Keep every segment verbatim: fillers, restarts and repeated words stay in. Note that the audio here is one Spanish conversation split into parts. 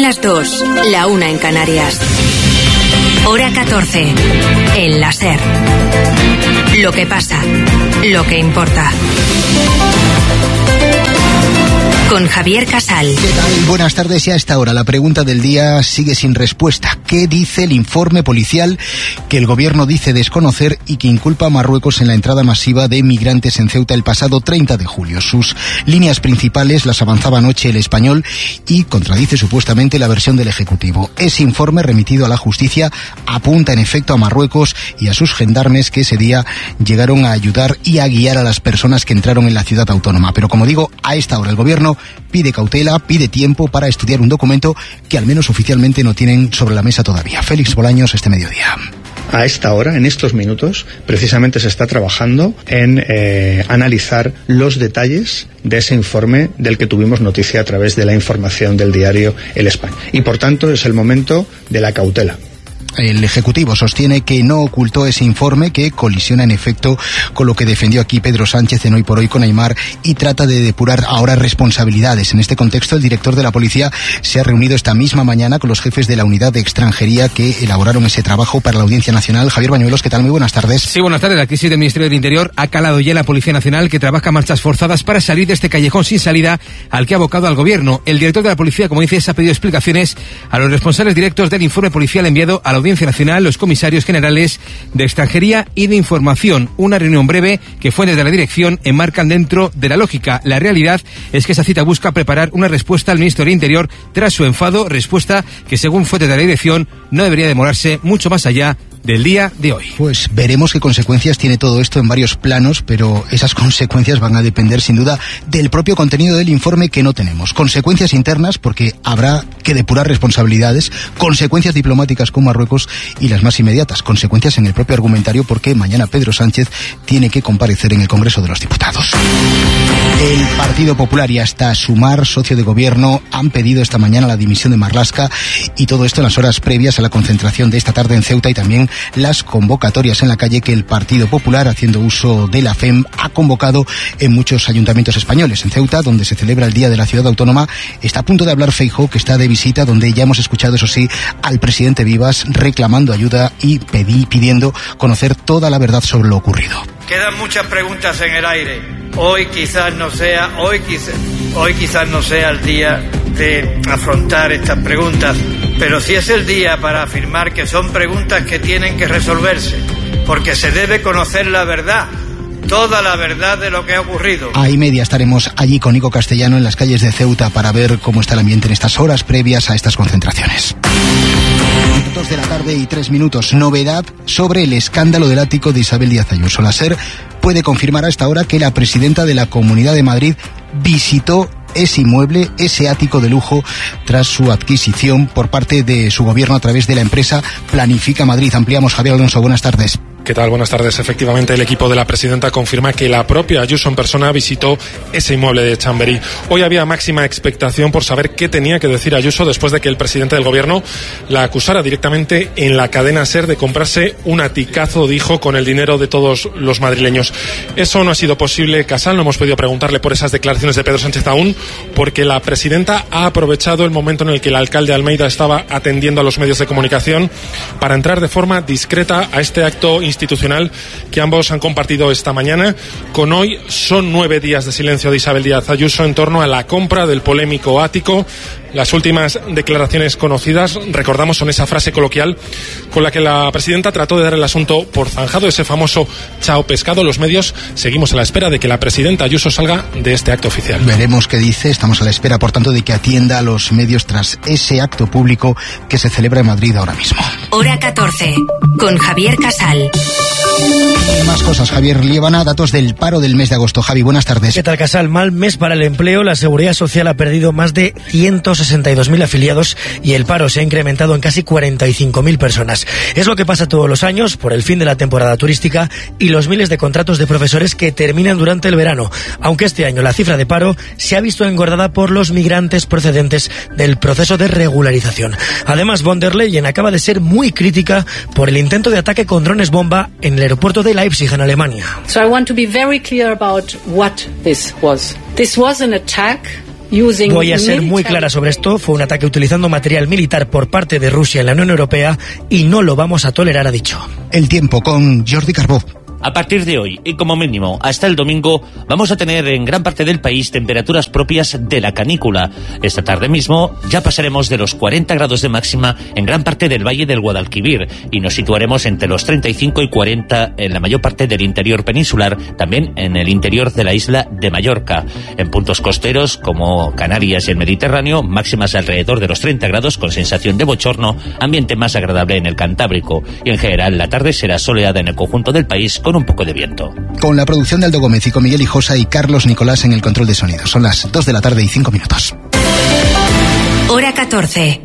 las dos, la una en Canarias. Hora catorce, en la SER. Lo que pasa, lo que importa. Con Javier Casal. ¿Qué tal? Buenas tardes. Y a esta hora la pregunta del día sigue sin respuesta. ¿Qué dice el informe policial que el gobierno dice desconocer y que inculpa a Marruecos en la entrada masiva de migrantes en Ceuta el pasado treinta de julio? Sus líneas principales las avanzaba anoche El Español y contradice supuestamente la versión del Ejecutivo. Ese informe remitido a la justicia apunta en efecto a Marruecos y a sus gendarmes que ese día llegaron a ayudar y a guiar a las personas que entraron en la ciudad autónoma. Pero como digo, a esta hora el gobierno pide cautela, pide tiempo para estudiar un documento que al menos oficialmente no tienen sobre la mesa todavía. Félix Bolaños, este mediodía. A esta hora, en estos minutos, precisamente se está trabajando en eh, analizar los detalles de ese informe del que tuvimos noticia a través de la información del diario El Español. Y por tanto es el momento de la cautela. El Ejecutivo sostiene que no ocultó ese informe, que colisiona en efecto con lo que defendió aquí Pedro Sánchez en Hoy por Hoy con Aimar, y trata de depurar ahora responsabilidades. En este contexto, el director de la Policía se ha reunido esta misma mañana con los jefes de la unidad de extranjería que elaboraron ese trabajo para la Audiencia Nacional. Javier Bañuelos, ¿qué tal? Muy buenas tardes. Sí, buenas tardes. La crisis del Ministerio del Interior ha calado ya en la Policía Nacional, que trabaja a marchas forzadas para salir de este callejón sin salida al que ha abocado al Gobierno. El director de la Policía, como dices, ha pedido explicaciones a los responsables directos del informe policial enviado a la Audiencia Nacional, los comisarios generales de Extranjería y de Información. Una reunión breve que fuentes de la dirección enmarcan dentro de la lógica. La realidad es que esa cita busca preparar una respuesta al ministro del Interior tras su enfado, respuesta que según fuentes de la dirección no debería demorarse mucho más allá del día de hoy. Pues veremos qué consecuencias tiene todo esto en varios planos, pero esas consecuencias van a depender sin duda del propio contenido del informe, que no tenemos. Consecuencias internas, porque habrá que depurar responsabilidades, consecuencias diplomáticas con Marruecos y las más inmediatas, consecuencias en el propio argumentario, porque mañana Pedro Sánchez tiene que comparecer en el Congreso de los Diputados. El Partido Popular y hasta Sumar, socio de gobierno, han pedido esta mañana la dimisión de Marlaska, y todo esto en las horas previas a la concentración de esta tarde en Ceuta y también las convocatorias en la calle que el Partido Popular, haciendo uso de la F E M, ha convocado en muchos ayuntamientos españoles. En Ceuta, donde se celebra el Día de la Ciudad Autónoma, está a punto de hablar Feijóo, que está de visita, donde ya hemos escuchado, eso sí, al presidente Vivas reclamando ayuda y pedí, pidiendo conocer toda la verdad sobre lo ocurrido. Quedan muchas preguntas en el aire. Hoy quizás no sea, hoy quizás, hoy quizás no sea el día de afrontar estas preguntas, pero sí es el día para afirmar que son preguntas que tienen que resolverse, porque se debe conocer la verdad, toda la verdad de lo que ha ocurrido. A y media estaremos allí con Nico Castellano en las calles de Ceuta para ver cómo está el ambiente en estas horas previas a estas concentraciones. Dos de la tarde y tres minutos. Novedad sobre el escándalo del ático de Isabel Díaz Ayuso. La SER puede confirmar a esta hora que la presidenta de la Comunidad de Madrid visitó ese inmueble, ese ático de lujo, tras su adquisición por parte de su gobierno a través de la empresa Planifica Madrid. Ampliamos, Javier Alonso, buenas tardes. ¿Qué tal? Buenas tardes. Efectivamente, el equipo de la presidenta confirma que la propia Ayuso en persona visitó ese inmueble de Chamberí. Hoy había máxima expectación por saber qué tenía que decir Ayuso después de que el presidente del gobierno la acusara directamente en la cadena SER de comprarse un aticazo, dijo, con el dinero de todos los madrileños. Eso no ha sido posible, Casal. No hemos podido preguntarle por esas declaraciones de Pedro Sánchez aún, porque la presidenta ha aprovechado el momento en el que el alcalde Almeida estaba atendiendo a los medios de comunicación para entrar de forma discreta a este acto institucional que ambos han compartido esta mañana. Con hoy son nueve días de silencio de Isabel Díaz Ayuso en torno a la compra del polémico ático. Las últimas declaraciones conocidas, recordamos, son esa frase coloquial con la que la presidenta trató de dar el asunto por zanjado, ese famoso chao pescado. Los medios seguimos a la espera de que la presidenta Ayuso salga de este acto oficial. Veremos qué dice. Estamos a la espera, por tanto, de que atienda a los medios tras ese acto público que se celebra en Madrid ahora mismo. Hora catorce, con Javier Casal. Y más cosas, Javier Liébana, datos del paro del mes de agosto. Javi, buenas tardes. ¿Qué tal, Casal? Mal mes para el empleo. La Seguridad Social ha perdido más de ciento sesenta y dos mil afiliados y el paro se ha incrementado en casi cuarenta y cinco mil personas. Es lo que pasa todos los años por el fin de la temporada turística y los miles de contratos de profesores que terminan durante el verano, aunque este año la cifra de paro se ha visto engordada por los migrantes procedentes del proceso de regularización. Además, von der Leyen acaba de ser muy crítica por el intento de ataque con drones bomba en el aeropuerto de Leipzig, en Alemania. So I want to be very clear about what this was. This was an attack Voy a ser muy clara sobre esto. Fue un ataque utilizando material militar por parte de Rusia en la Unión Europea y no lo vamos a tolerar, ha dicho. El tiempo con Jordi Carbó. A partir de hoy, y como mínimo hasta el domingo, vamos a tener en gran parte del país temperaturas propias de la canícula. Esta tarde mismo ya pasaremos de los cuarenta grados de máxima en gran parte del Valle del Guadalquivir y nos situaremos entre los treinta y cinco y cuarenta en la mayor parte del interior peninsular, también en el interior de la isla de Mallorca. En puntos costeros como Canarias y el Mediterráneo, máximas alrededor de los treinta grados con sensación de bochorno, ambiente más agradable en el Cantábrico. Y en general la tarde será soleada en el conjunto del país con un poco de viento. Con la producción de Aldo Gómez y con Miguel Hijosa y Carlos Nicolás en el control de sonido. Son las dos de la tarde y cinco minutos. Hora catorce.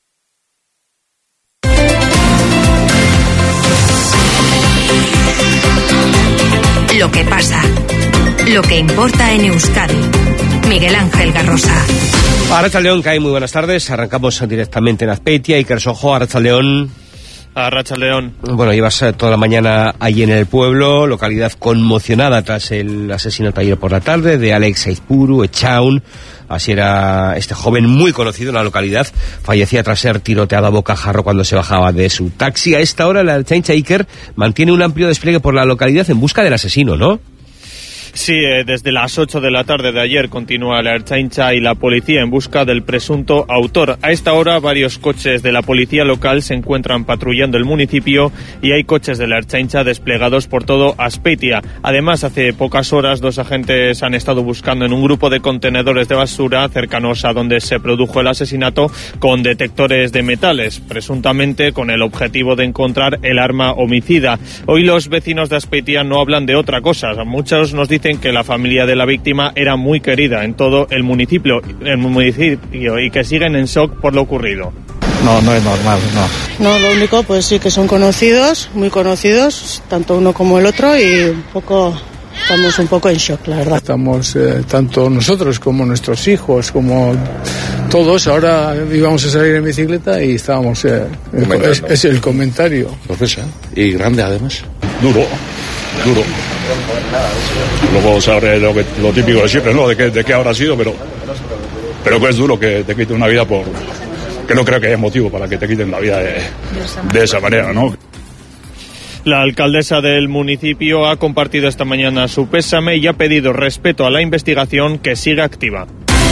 Lo que pasa. Lo que importa en Euskadi. Miguel Ángel Garrosa. Arratsaldeon, Kai, muy buenas tardes. Arrancamos directamente en Azpeitia. Iker Sojo, Arratsaldeon. Arratsaldeon. Bueno, llevas toda la mañana allí en el pueblo, localidad conmocionada tras el asesinato ayer por la tarde de Alex Aizpuru Echaun. Así era este joven muy conocido en la localidad. Fallecía tras ser tiroteado a bocajarro cuando se bajaba de su taxi. A esta hora la Ertzaintza, Iker, mantiene un amplio despliegue por la localidad en busca del asesino, ¿no? Sí, eh, desde las ocho de la tarde de ayer continúa la Ertzaintza y la policía en busca del presunto autor. A esta hora varios coches de la policía local se encuentran patrullando el municipio y hay coches de la Ertzaintza desplegados por todo Azpeitia. Además, hace pocas horas dos agentes han estado buscando en un grupo de contenedores de basura cercanos a donde se produjo el asesinato con detectores de metales, presuntamente con el objetivo de encontrar el arma homicida. Hoy los vecinos de Azpeitia no hablan de otra cosa. Muchos nos dicen que la familia de la víctima era muy querida en todo el municipio, el municipio y que siguen en shock por lo ocurrido. No, no es normal, no. No, lo único, pues sí que son conocidos, muy conocidos, tanto uno como el otro, y un poco, estamos un poco en shock, la verdad. Estamos, eh, tanto nosotros como nuestros hijos, como todos, ahora íbamos a salir en bicicleta y estábamos, eh, es, es el comentario. Sorpresa, y grande además. Duro, duro. Luego sabré lo, que, lo típico de siempre, ¿no? De qué de qué habrá sido, pero, pero que es duro que te quiten una vida por... que no creo que haya motivo para que te quiten la vida de, de esa manera, ¿no? La alcaldesa del municipio ha compartido esta mañana su pésame y ha pedido respeto a la investigación que siga activa.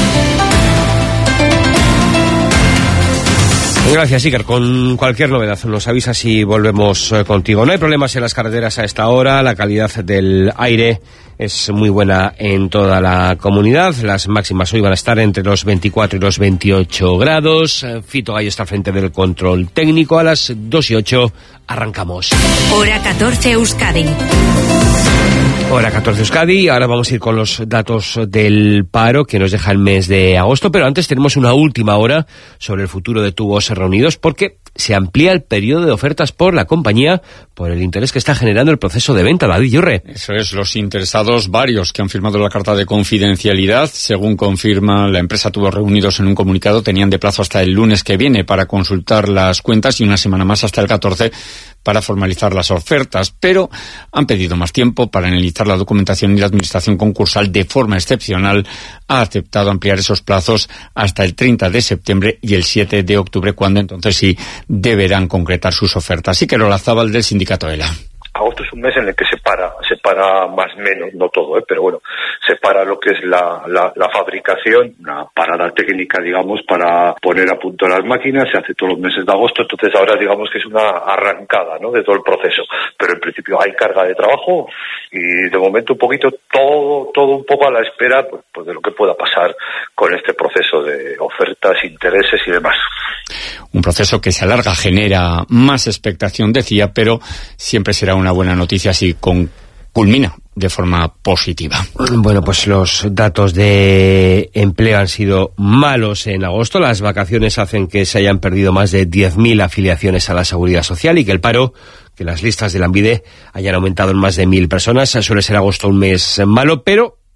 Gracias, Iker. Con cualquier novedad nos avisas y volvemos eh, contigo. No hay problemas en las carreteras a esta hora. La calidad del aire es muy buena en toda la comunidad. Las máximas hoy van a estar entre los veinticuatro y los veintiocho grados. Fito Gallo está al frente del control técnico. A las dos y ocho arrancamos. Hora catorce Euskadi. Hora catorce Euskadi. Ahora vamos a ir con los datos del paro que nos deja el mes de agosto, pero antes tenemos una última hora sobre el futuro de Tubos Reunidos porque se amplía el periodo de ofertas por la compañía por el interés que está generando el proceso de venta. David Yurre. Eso es, los interesados varios que han firmado la carta de confidencialidad, según confirma la empresa Tubos Reunidos en un comunicado, tenían de plazo hasta el lunes que viene para consultar las cuentas y una semana más hasta el catorce para formalizar las ofertas, pero han pedido más tiempo para analizar la documentación y la administración concursal. De forma excepcional ha aceptado ampliar esos plazos hasta el treinta de septiembre y el siete de octubre, cuando entonces sí deberán concretar sus ofertas. Así que Lola Zabal, del sindicato ELA. Agosto es un mes en el que se para, se para más o menos, no todo, ¿eh? Pero bueno, se para lo que es la, la, la fabricación, una parada técnica, digamos, para poner a punto las máquinas, se hace todos los meses de agosto, entonces ahora digamos que es una arrancada, ¿no?, de todo el proceso, pero en principio hay carga de trabajo y de momento un poquito todo, todo un poco a la espera, pues, pues de lo que pueda pasar con este proceso de ofertas, intereses y demás. Un proceso que se alarga, genera más expectación, decía, pero siempre será una buena noticia si con, culmina de forma positiva. Bueno, pues los datos de empleo han sido malos en agosto. Las vacaciones hacen que se hayan perdido más de diez mil afiliaciones a la Seguridad Social y que el paro, que las listas de Lanbide hayan aumentado en más de mil personas. Suele ser agosto un mes malo, pero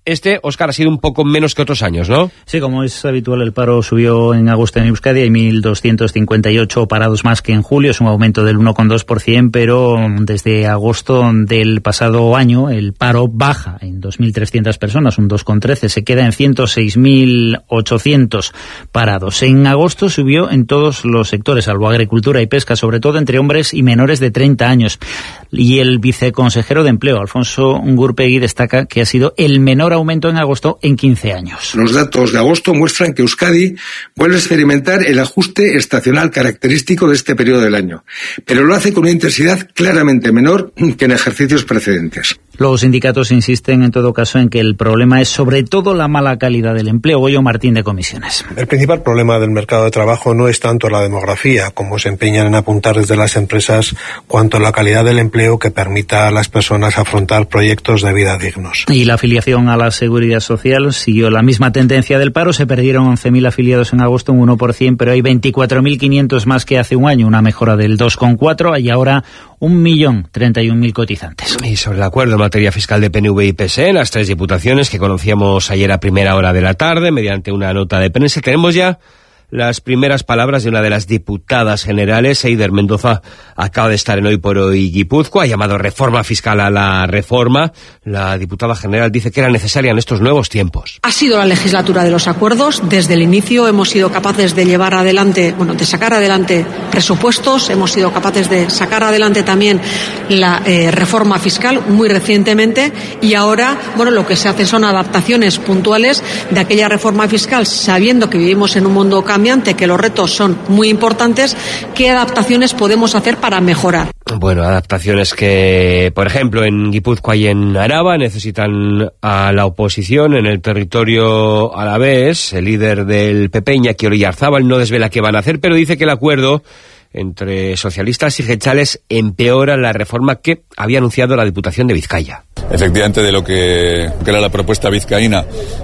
Este, Óscar, ha sido un poco menos que otros años, ¿no? Sí, como es habitual, el paro subió en agosto en Euskadi, hay mil doscientos cincuenta y ocho parados más que en julio, es un aumento del uno coma dos por ciento, pero desde agosto del pasado año el paro baja en dos mil trescientas personas, un dos coma trece, se queda en ciento seis mil ochocientos parados. En agosto subió en todos los sectores, salvo agricultura y pesca, sobre todo entre hombres y menores de treinta años. Y el viceconsejero de Empleo, Alfonso Gurpegui, destaca que ha sido el menor aumento en agosto en quince años. Los datos de agosto muestran que Euskadi vuelve a experimentar el ajuste estacional característico de este periodo del año, pero lo hace con una intensidad claramente menor que en ejercicios precedentes. Los sindicatos insisten en todo caso en que el problema es sobre todo la mala calidad del empleo. Goyo Martín, de Comisiones. El principal problema del mercado de trabajo no es tanto la demografía, como se empeñan en apuntar desde las empresas, cuanto la calidad del empleo que permita a las personas afrontar proyectos de vida dignos. Y la afiliación a la Seguridad Social siguió la misma tendencia del paro. Se perdieron once mil afiliados en agosto, un uno por ciento, pero hay veinticuatro mil quinientos más que hace un año, una mejora del dos coma cuatro, y ahora un millón treinta y un mil cotizantes. Y sobre el acuerdo en materia fiscal de P N V y P S E, las tres diputaciones que conocíamos ayer a primera hora de la tarde, mediante una nota de prensa, tenemos ya las primeras palabras de una de las diputadas generales. Eider Mendoza acaba de estar en Hoy por Hoy Guipúzcoa, ha llamado reforma fiscal a la reforma. La diputada general dice que era necesaria en estos nuevos tiempos. Ha sido la legislatura de los acuerdos. Desde el inicio hemos sido capaces de llevar adelante, bueno, de sacar adelante presupuestos, hemos sido capaces de sacar adelante también la eh, reforma fiscal muy recientemente, y ahora, bueno, lo que se hace son adaptaciones puntuales de aquella reforma fiscal, sabiendo que vivimos en un mundo cambiante, que los retos son muy importantes. ¿Qué adaptaciones podemos hacer para mejorar? Bueno, adaptaciones que, por ejemplo, en Guipúzcoa y en Araba necesitan a la oposición. En el territorio alavés, el líder del P P, Iñaki Oyarzábal, no desvela qué van a hacer, pero dice que el acuerdo entre socialistas y jeltzales empeora la reforma que había anunciado la Diputación de Vizcaya. Efectivamente, de lo que, que era la propuesta vizcaína,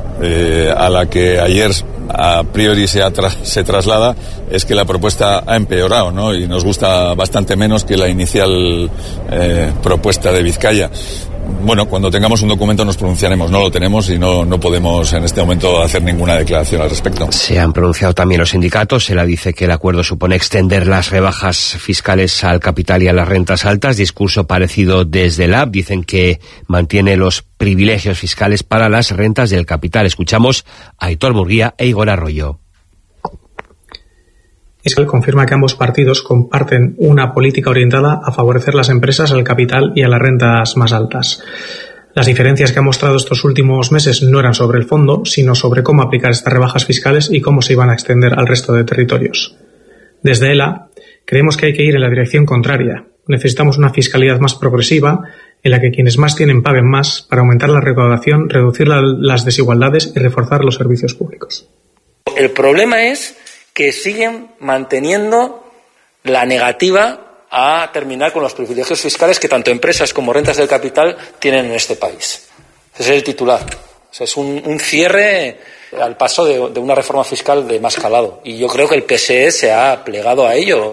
eh, a la que ayer a priori se, tra se traslada, es que la propuesta ha empeorado, ¿no? Y nos gusta bastante menos que la inicial eh, propuesta de Vizcaya. Bueno, cuando tengamos un documento nos pronunciaremos. No lo tenemos y no, no podemos en este momento hacer ninguna declaración al respecto. Se han pronunciado también los sindicatos. SELA dice que el acuerdo supone extender las rebajas fiscales al capital y a las rentas altas. Discurso parecido desde el A B. Dicen que mantiene los privilegios fiscales para las rentas del capital. Escuchamos a Aitor Murguía e Igor Arroyo. Fiscal confirma que ambos partidos comparten una política orientada a favorecer las empresas, al capital y a las rentas más altas. Las diferencias que ha mostrado estos últimos meses no eran sobre el fondo, sino sobre cómo aplicar estas rebajas fiscales y cómo se iban a extender al resto de territorios. Desde ELA, creemos que hay que ir en la dirección contraria. Necesitamos una fiscalidad más progresiva, en la que quienes más tienen paguen más, para aumentar la recaudación, reducir la, las desigualdades y reforzar los servicios públicos. El problema es que siguen manteniendo la negativa a terminar con los privilegios fiscales que tanto empresas como rentas del capital tienen en este país. Ese es el titular. O sea, es un, un cierre al paso de, de una reforma fiscal de más calado. Y yo creo que el P S E se ha plegado a ello.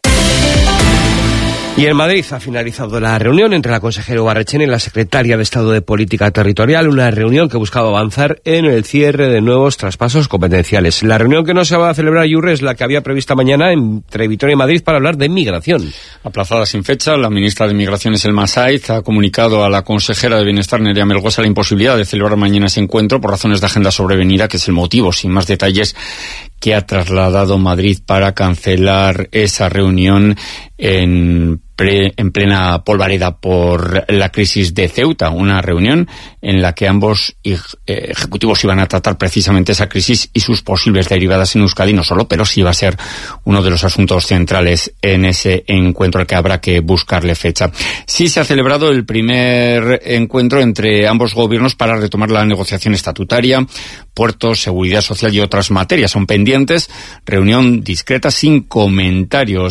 Y en Madrid ha finalizado la reunión entre la consejera Barrechena y la secretaria de Estado de Política Territorial, una reunión que buscaba avanzar en el cierre de nuevos traspasos competenciales. La reunión que no se va a celebrar, Yurre, es la que había prevista mañana entre Vitoria y Madrid para hablar de migración. Aplazada sin fecha, la ministra de Migraciones, Elma Saiz, ha comunicado a la consejera de Bienestar, Nerea Melgosa, la imposibilidad de celebrar mañana ese encuentro por razones de agenda sobrevenida, que es el motivo, sin más detalles, que ha trasladado Madrid para cancelar esa reunión en, pre, en plena polvareda por la crisis de Ceuta, una reunión en la que ambos ejecutivos iban a tratar precisamente esa crisis y sus posibles derivadas en Euskadi, no solo, pero sí va a ser uno de los asuntos centrales en ese encuentro al que habrá que buscarle fecha. Sí se ha celebrado el primer encuentro entre ambos gobiernos para retomar la negociación estatutaria, puertos, seguridad social y otras materias. Son pendientes, reunión discreta, sin comentarios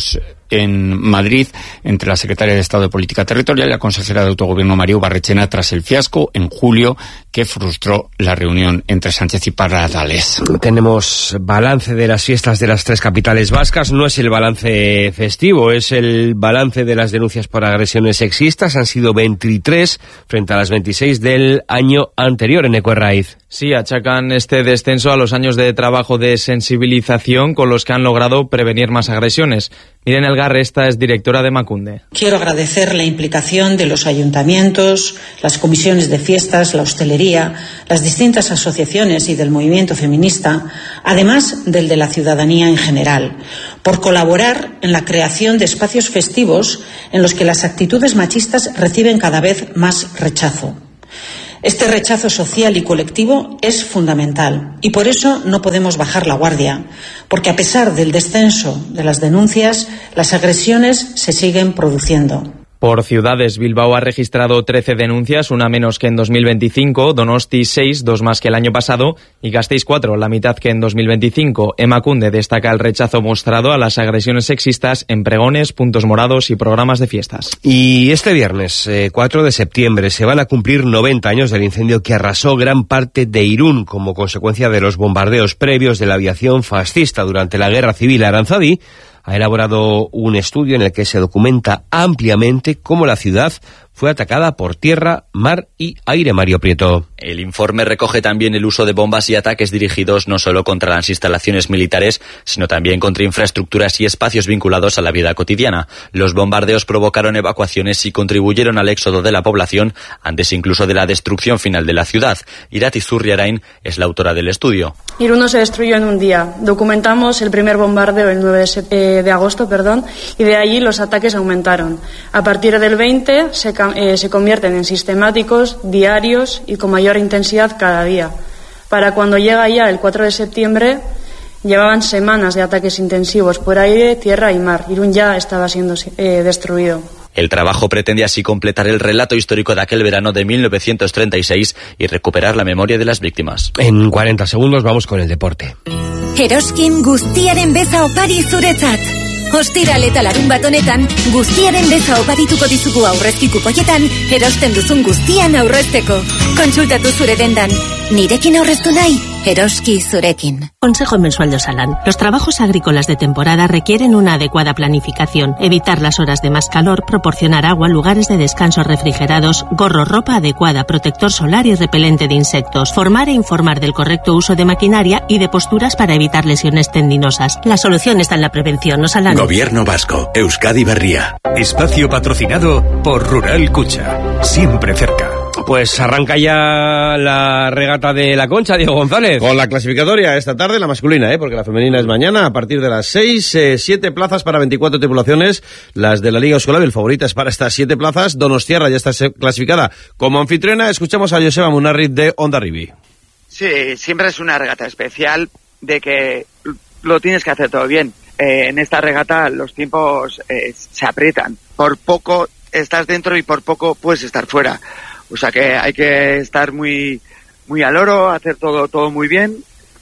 en Madrid entre la secretaria de Estado de Política Territorial y la consejera de Autogobierno María Barrechena tras el fiasco en julio que frustró la reunión entre Sánchez y Pardales. Tenemos balance de las fiestas de las tres capitales vascas. No es el balance festivo, es el balance de las denuncias por agresiones sexistas. Han sido veintitrés frente a las veintiséis del año anterior en Ecuerraiz. Sí, achacan este descenso a los años de trabajo de sensibilización con los que han logrado prevenir más agresiones. Miren Elgarre, esta es directora de Emakunde. Quiero agradecer la implicación de los ayuntamientos, las comisiones de fiestas, la hostelería, las distintas asociaciones y del movimiento feminista, además del de la ciudadanía en general, por colaborar en la creación de espacios festivos en los que las actitudes machistas reciben cada vez más rechazo. Este rechazo social y colectivo es fundamental y por eso no podemos bajar la guardia, porque a pesar del descenso de las denuncias, las agresiones se siguen produciendo. Por ciudades, Bilbao ha registrado trece denuncias, una menos que en dos mil veinticinco, Donosti seis, dos más que el año pasado, y Gasteiz cuatro, la mitad que en dos mil veinticinco. Emakunde destaca el rechazo mostrado a las agresiones sexistas en pregones, puntos morados y programas de fiestas. Y este viernes, eh, cuatro de septiembre, se van a cumplir noventa años del incendio que arrasó gran parte de Irún como consecuencia de los bombardeos previos de la aviación fascista durante la Guerra Civil. Aranzadi ha elaborado un estudio en el que se documenta ampliamente cómo la ciudad fue atacada por tierra, mar y aire. Mario Prieto. El informe recoge también el uso de bombas y ataques dirigidos no solo contra las instalaciones militares, sino también contra infraestructuras y espacios vinculados a la vida cotidiana. Los bombardeos provocaron evacuaciones y contribuyeron al éxodo de la población, antes incluso de la destrucción final de la ciudad. Irati Zurriarain es la autora del estudio. Irún no se destruyó en un día. Documentamos el primer bombardeo el nueve de agosto, perdón, y de allí los ataques aumentaron. A partir del veinte se, eh, se convierten en sistemáticos, diarios y con mayor intensidad cada día. Para cuando llega ya el cuatro de septiembre, llevaban semanas de ataques intensivos por aire, tierra y mar. Irún ya estaba siendo eh, destruido. El trabajo pretende así completar el relato histórico de aquel verano de mil novecientos treinta y seis y recuperar la memoria de las víctimas. En cuarenta segundos vamos con el deporte. Eroskin guztiaren beza opari zuretzat. Ostiral eta larunbat honetan, guztiaren beza oparituko dizugu aurrezki kupoietan, erosten duzun guztian aurrezteko. Kontsultatu zure dendan. Nirekin aurreztu nahi, Eroski zurekin. Consejo mensual de Osalan. Los trabajos agrícolas de temporada requieren una adecuada planificación, evitar las horas de más calor, proporcionar agua, lugares de descanso refrigerados, gorro, ropa adecuada, protector solar y repelente de insectos, formar e informar del correcto uso de maquinaria y de posturas para evitar lesiones tendinosas. La solución está en la prevención. Osalan. Gobierno Vasco, Euskadi Berria. Espacio patrocinado por Rural Cucha. Siempre cerca. Pues arranca ya la regata de la Concha, Diego González. Con la clasificatoria esta tarde, la masculina, ¿eh? Porque la femenina es mañana, a partir de las seis, eh, siete plazas para veinticuatro tripulaciones, las de la Liga Euskal favoritas para estas siete plazas. Donostiarra ya está clasificada como anfitriona. Escuchamos a Joseba Munarriz de Hondarribi. Sí, siempre es una regata especial de que lo tienes que hacer todo bien. Eh, en esta regata los tiempos eh, se aprietan. Por poco estás dentro y por poco puedes estar fuera. O sea que hay que estar muy muy al oro, hacer todo todo muy bien,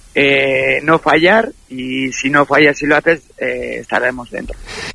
eh, no fallar, y si no fallas y lo haces, eh, estaremos dentro.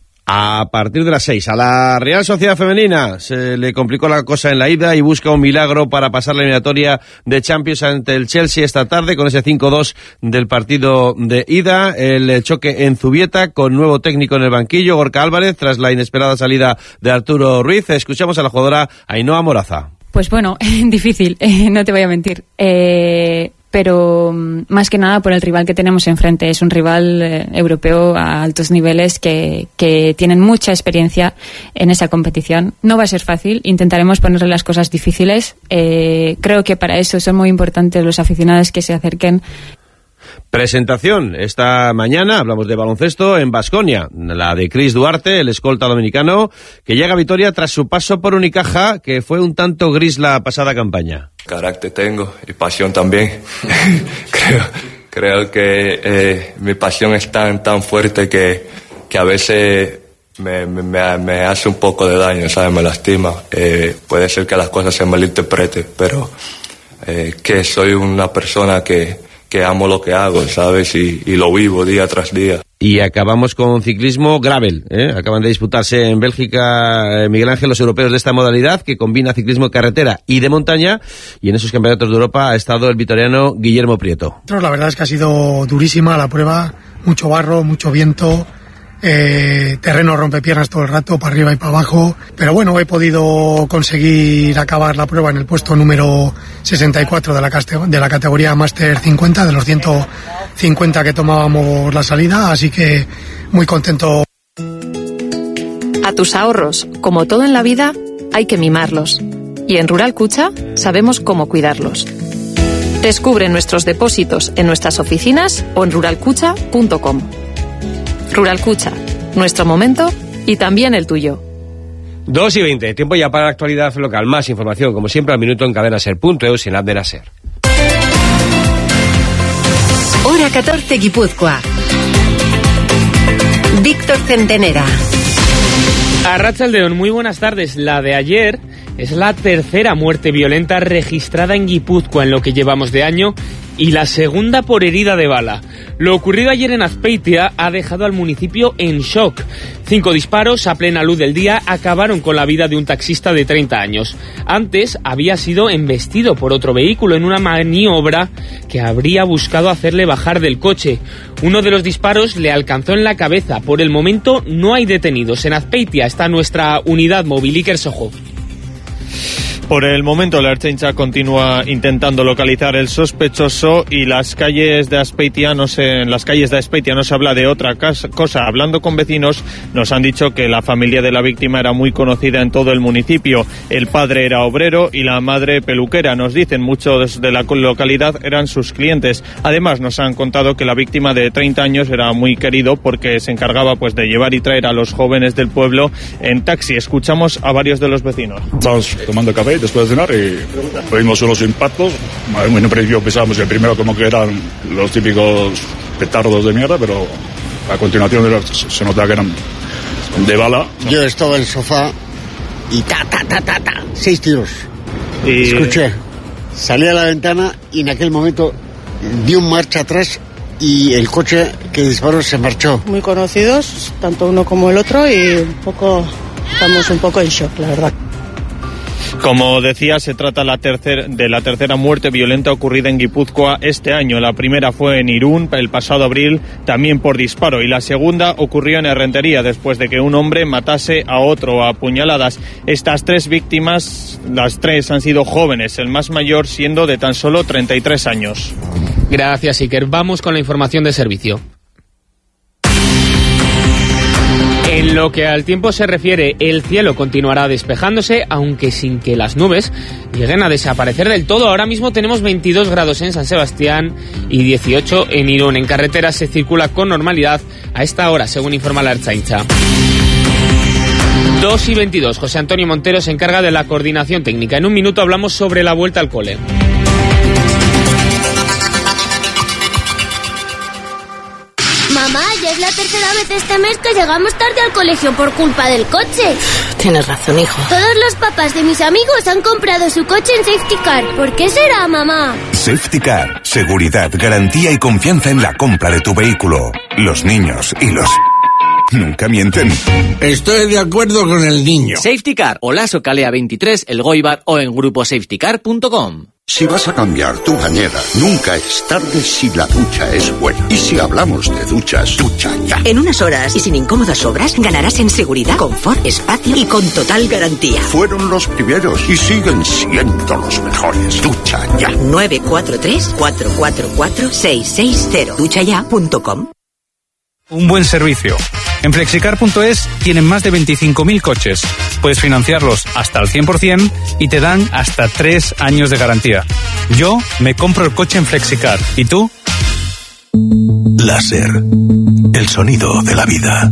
A partir de las seis, a la Real Sociedad Femenina se le complicó la cosa en la ida y busca un milagro para pasar la eliminatoria de Champions ante el Chelsea esta tarde con ese cinco dos del partido de ida. El choque en Zubieta con nuevo técnico en el banquillo, Gorka Álvarez, tras la inesperada salida de Arturo Ruiz. Escuchamos a la jugadora Ainhoa Moraza. Pues bueno, difícil, eh, no te voy a mentir. Eh, pero más que nada por el rival que tenemos enfrente. Es un rival eh, europeo a altos niveles que, que tienen mucha experiencia en esa competición. No va a ser fácil, intentaremos ponerle las cosas difíciles. Eh, creo que para eso son muy importantes los aficionados que se acerquen. Presentación esta mañana, hablamos de baloncesto en Baskonia, la de Chris Duarte, el escolta dominicano, que llega a Vitoria tras su paso por Unicaja, que fue un tanto gris la pasada campaña. Carácter tengo y pasión también. creo, creo que eh, mi pasión es tan, tan fuerte que, que a veces me, me, me hace un poco de daño, ¿sabes? Me lastima. Eh, puede ser que las cosas se malinterpreten, pero eh, que soy una persona que que amo lo que hago, ¿sabes? Y, y lo vivo día tras día. Y acabamos con ciclismo gravel, ¿eh? Acaban de disputarse en Bélgica, eh, Miguel Ángel, los europeos de esta modalidad, que combina ciclismo de carretera y de montaña, y en esos campeonatos de Europa ha estado el vitoriano Guillermo Prieto. La verdad es que ha sido durísima la prueba, mucho barro, mucho viento, eh, terreno rompepiernas todo el rato, para arriba y para abajo, pero bueno, he podido conseguir acabar la prueba en el puesto número sesenta y cuatro de la, de la categoría Master cincuenta, de los ciento cincuenta que tomábamos la salida, así que muy contento. A tus ahorros, como todo en la vida, hay que mimarlos, y en Rural Cucha sabemos cómo cuidarlos. Descubre nuestros depósitos en nuestras oficinas o en rural cucha punto com. Rural Cucha, nuestro momento y también el tuyo. dos y veinte, tiempo ya para la actualidad local. Más información, como siempre, al minuto en cadena ser punto eus y en la app de la SER. Hora catorce, Guipúzcoa. Víctor Centenera. Arratsaldeon, muy buenas tardes. La de ayer es la tercera muerte violenta registrada en Guipúzcoa en lo que llevamos de año y la segunda por herida de bala. Lo ocurrido ayer en Azpeitia ha dejado al municipio en shock. Cinco disparos a plena luz del día acabaron con la vida de un taxista de treinta años. Antes había sido embestido por otro vehículo en una maniobra que habría buscado hacerle bajar del coche. Uno de los disparos le alcanzó en la cabeza. Por el momento no hay detenidos. En Azpeitia está nuestra unidad móvil Iker Sojo. Por el momento la Ertzaintza continúa intentando localizar el sospechoso y las calles de Azpeitia no se, en las calles de Azpeitia no se habla de otra cosa. Hablando con vecinos nos han dicho que la familia de la víctima era muy conocida en todo el municipio. El padre era obrero y la madre peluquera. Nos dicen muchos de la localidad eran sus clientes. Además nos han contado que la víctima de treinta años era muy querido porque se encargaba pues de llevar y traer a los jóvenes del pueblo en taxi. Escuchamos a varios de los vecinos. Estamos tomando café después de cenar y oímos unos impactos. En un principio pensábamos que el primero como que eran los típicos petardos de mierda, pero a continuación se nota que eran de bala. Yo estaba en el sofá y ta, ta, ta, ta, ta, seis tiros. Y... escuché, salí a la ventana y en aquel momento di un marcha atrás y el coche que disparó se marchó. Muy conocidos, tanto uno como el otro, y un poco, estamos un poco en shock, la verdad. Como decía, se trata la tercer, de la tercera muerte violenta ocurrida en Guipúzcoa este año. La primera fue en Irún el pasado abril, también por disparo, y la segunda ocurrió en Errentería después de que un hombre matase a otro a puñaladas. Estas tres víctimas, las tres han sido jóvenes, el más mayor siendo de tan solo treinta y tres años. Gracias, Iker. Vamos con la información de servicio. En lo que al tiempo se refiere, el cielo continuará despejándose, aunque sin que las nubes lleguen a desaparecer del todo. Ahora mismo tenemos veintidós grados en San Sebastián y dieciocho en Irún. En carretera se circula con normalidad a esta hora, según informa la Ertzaintza. dos y veintidós. José Antonio Montero se encarga de la coordinación técnica. En un minuto hablamos sobre la vuelta al cole. Mamá, ya es la tercera vez este mes que llegamos tarde al colegio por culpa del coche. Tienes razón, hijo. Todos los papás de mis amigos han comprado su coche en Safety Car. ¿Por qué será, mamá? Safety Car. Seguridad, garantía y confianza en la compra de tu vehículo. Los niños y los... nunca mienten. Estoy de acuerdo con el niño. Safety Car, Olaso Calea veintitrés, El Goibar o en grupo safety car punto com. Si vas a cambiar tu bañera, nunca es tarde si la ducha es buena. Y si hablamos de duchas, ducha ya. En unas horas y sin incómodas obras, ganarás en seguridad, confort, espacio y con total garantía. Fueron los primeros y siguen siendo los mejores. Ducha ya. nueve cuatro tres, cuatro cuatro cuatro, seis seis cero. ducha ya punto com. Un buen servicio. En flexicar punto es tienen más de veinticinco mil coches. Puedes financiarlos hasta el cien por ciento y te dan hasta tres años de garantía. Yo me compro el coche en Flexicar. ¿Y tú? Láser. El sonido de la vida.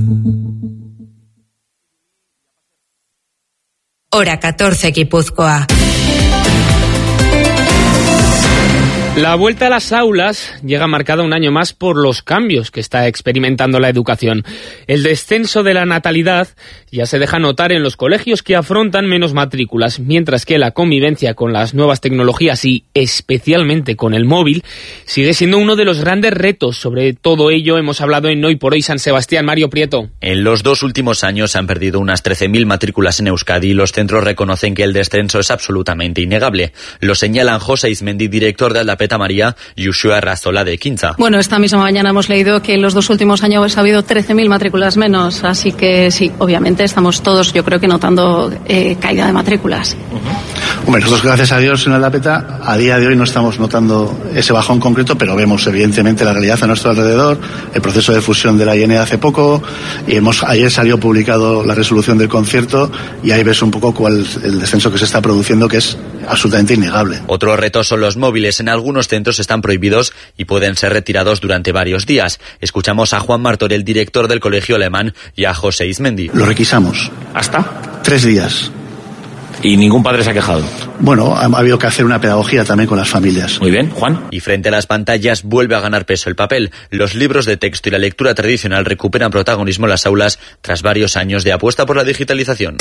Hora catorce, Guipúzcoa. La vuelta a las aulas llega marcada un año más por los cambios que está experimentando la educación. El descenso de la natalidad ya se deja notar en los colegios, que afrontan menos matrículas, mientras que la convivencia con las nuevas tecnologías y especialmente con el móvil sigue siendo uno de los grandes retos. Sobre todo ello hemos hablado en Hoy por Hoy San Sebastián. Mario Prieto. En los dos últimos años se han perdido unas trece mil matrículas en Euskadi y los centros reconocen que el descenso es absolutamente innegable. Lo señalan José Izmendi, director de Aldapeta María, y Uxue Razola de Quinza. Bueno, esta misma mañana hemos leído que en los dos últimos años ha habido trece mil matrículas menos, así que sí, obviamente estamos todos, yo creo que notando eh, caída de matrículas. Uh-huh. Hombre, nosotros gracias a Dios en Aldapeta a día de hoy no estamos notando ese bajón concreto, pero vemos evidentemente la realidad a nuestro alrededor, el proceso de fusión de la I N E hace poco, y hemos ayer salió publicado la resolución del concierto y ahí ves un poco cuál el descenso que se está produciendo, que es absolutamente innegable. Otro reto son los móviles. En algunos centros están prohibidos y pueden ser retirados durante varios días. Escuchamos a Juan Martor, el director del Colegio Alemán, y a José Izmendi. Lo requisamos. ¿Hasta? Tres días. ¿Y ningún padre se ha quejado? Bueno, ha, ha habido que hacer una pedagogía también con las familias. Muy bien, Juan. Y frente a las pantallas vuelve a ganar peso el papel. Los libros de texto y la lectura tradicional recuperan protagonismo en las aulas tras varios años de apuesta por la digitalización.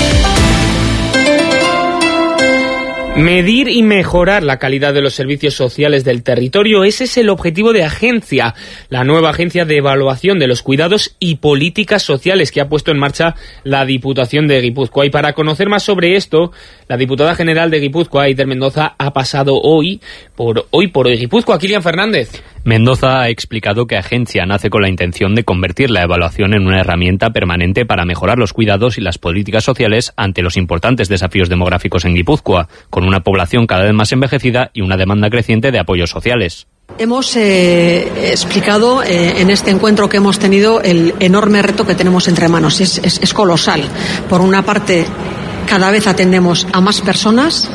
Medir y mejorar la calidad de los servicios sociales del territorio, ese es el objetivo de Agencia, la nueva agencia de evaluación de los cuidados y políticas sociales que ha puesto en marcha la Diputación de Guipúzcoa. Y para conocer más sobre esto, la diputada general de Guipúzcoa, Eider Mendoza, ha pasado hoy por Hoy por Hoy Guipúzcoa. Kilian Fernández. Mendoza ha explicado que Agencia nace con la intención de convertir la evaluación en una herramienta permanente para mejorar los cuidados y las políticas sociales ante los importantes desafíos demográficos en Guipúzcoa, con una población cada vez más envejecida y una demanda creciente de apoyos sociales. Hemos eh, explicado eh, en este encuentro que hemos tenido el enorme reto que tenemos entre manos. Es, es, es colosal. Por una parte, cada vez atendemos a más personas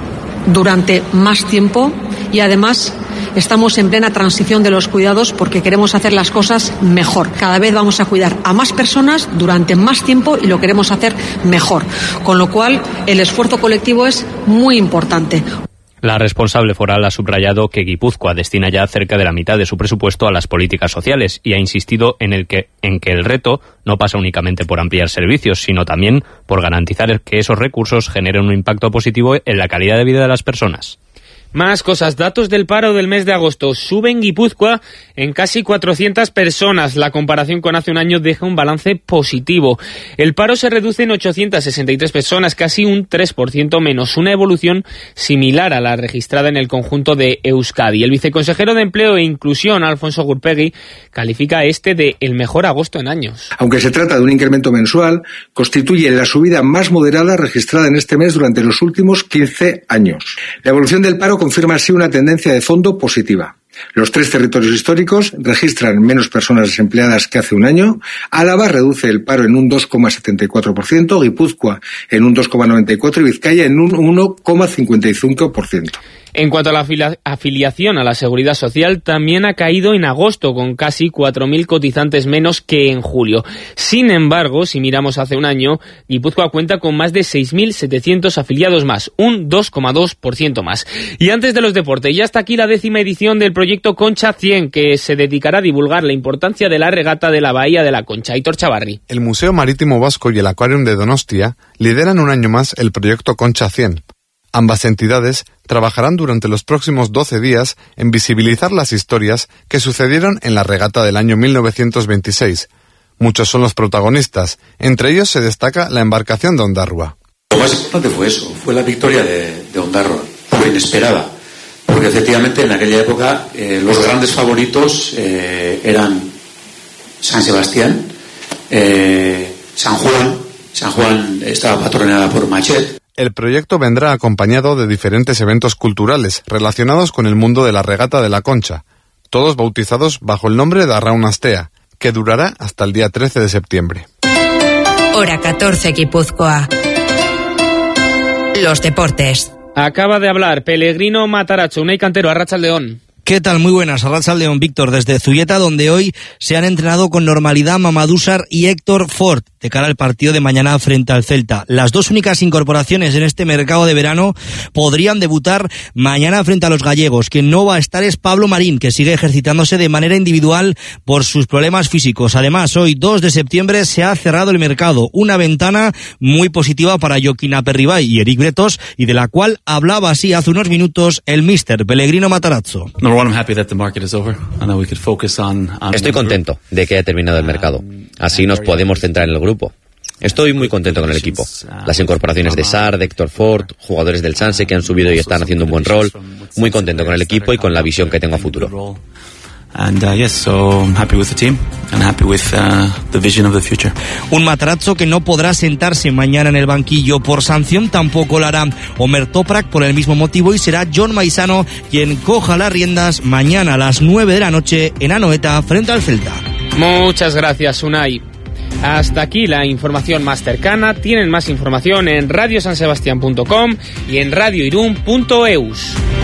durante más tiempo y además estamos en plena transición de los cuidados porque queremos hacer las cosas mejor. Cada vez vamos a cuidar a más personas durante más tiempo y lo queremos hacer mejor. Con lo cual, el esfuerzo colectivo es muy importante. La responsable foral ha subrayado que Guipúzcoa destina ya cerca de la mitad de su presupuesto a las políticas sociales y ha insistido en, el que, en que el reto no pasa únicamente por ampliar servicios, sino también por garantizar que esos recursos generen un impacto positivo en la calidad de vida de las personas. Más cosas. Datos del paro del mes de agosto. Sube en Guipúzcoa en casi cuatrocientas personas. La comparación con hace un año deja un balance positivo. El paro se reduce en ochocientas sesenta y tres personas, casi un tres por ciento menos. Una evolución similar a la registrada en el conjunto de Euskadi. El viceconsejero de Empleo e Inclusión, Alfonso Gurpegui, califica este de el mejor agosto en años. Aunque se trata de un incremento mensual, constituye la subida más moderada registrada en este mes durante los últimos quince años. La evolución del paro confirma así una tendencia de fondo positiva. Los tres territorios históricos registran menos personas desempleadas que hace un año. Álava reduce el paro en un dos coma setenta y cuatro por ciento, Guipúzcoa en un dos coma noventa y cuatro por ciento y Vizcaya en un uno coma cincuenta y cinco por ciento. En cuanto a la afiliación a la Seguridad Social, también ha caído en agosto, con casi cuatro mil cotizantes menos que en julio. Sin embargo, si miramos hace un año, Guipúzcoa cuenta con más de seis mil setecientos afiliados más, un dos coma dos por ciento más. Y antes de los deportes, ya está aquí la décima edición del proyecto Concha cien, que se dedicará a divulgar la importancia de la regata de la Bahía de la Concha. Aitor Chavarri. El Museo Marítimo Vasco y el Aquarium de Donostia lideran un año más el proyecto Concha cien. Ambas entidades trabajarán durante los próximos doce días en visibilizar las historias que sucedieron en la regata del año mil novecientos veintiséis. Muchos son los protagonistas, entre ellos se destaca la embarcación de Ondarrua. Lo más importante fue eso, fue la victoria de, de Ondarrua, fue inesperada, porque efectivamente en aquella época eh, los grandes favoritos eh, eran San Sebastián, eh, San Juan, San Juan estaba patrocinada por Machet. El proyecto vendrá acompañado de diferentes eventos culturales relacionados con el mundo de la regata de la Concha, todos bautizados bajo el nombre de Arraun Astea, que durará hasta el día trece de septiembre. Hora catorce, Guipúzcoa. Los deportes. Acaba de hablar Pellegrino Matarazzo, Unai Cantero, Arratsaldeon. ¿Qué tal? Muy buenas. Arratsaldeon, Víctor, desde Zubieta, donde hoy se han entrenado con normalidad Mamadou Sarr y Héctor Ford de cara al partido de mañana frente al Celta. Las dos únicas incorporaciones en este mercado de verano podrían debutar mañana frente a los gallegos. Quien no va a estar es Pablo Marín, que sigue ejercitándose de manera individual por sus problemas físicos. Además, hoy dos de septiembre se ha cerrado el mercado, una ventana muy positiva para Joaquín Aperribay y Eric Bretos, y de la cual hablaba así hace unos minutos el míster Pellegrino Matarazzo. Estoy contento de que haya terminado el mercado. Así nos podemos centrar en el grupo. Estoy muy contento con el equipo. Las incorporaciones de Sarr, de Héctor Ford, jugadores del Sanse que han subido y están haciendo un buen rol. Muy contento con el equipo y con la visión que tengo a futuro. And uh, yes, so I'm happy with the team and happy with uh, the vision of the future. Un Matarazzo que no podrá sentarse mañana en el banquillo por sanción, tampoco lo hará Omer Toprak por el mismo motivo, y será John Maisano quien coja las riendas mañana a las nueve de la noche en Anoeta frente al Celta. Muchas gracias, Unai. Hasta aquí la información más cercana. Tienen más información en radio san sebastián punto com y en radio irún punto eus.